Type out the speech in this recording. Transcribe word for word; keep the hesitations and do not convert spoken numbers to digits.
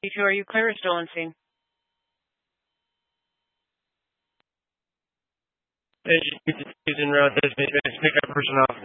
D two, are you clear or still on scene? Using route designated pickup personnel.